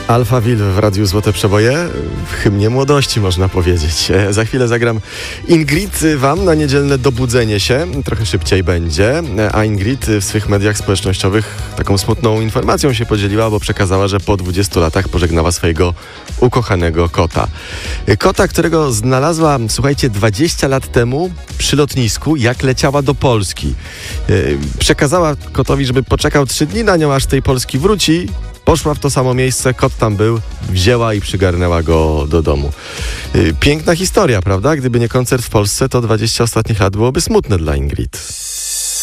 Alphaville w Radiu Złote Przeboje, w hymnie młodości można powiedzieć. Za chwilę zagram Ingrid wam na niedzielne dobudzenie się, trochę szybciej będzie, a Ingrid w swych mediach społecznościowych taką smutną informacją się podzieliła, bo przekazała, że po 20 latach pożegnała swojego ukochanego kota. Kota, którego znalazła, słuchajcie, 20 lat temu przy lotnisku, jak leciała do Polski. Przekazała kotowi, żeby poczekał 3 dni na nią, aż z tej Polski wróci. Poszła w to samo miejsce, kot tam był, wzięła i przygarnęła go do domu. Piękna historia, prawda? Gdyby nie koncert w Polsce, to 20 ostatnich lat byłoby smutne dla Ingrid.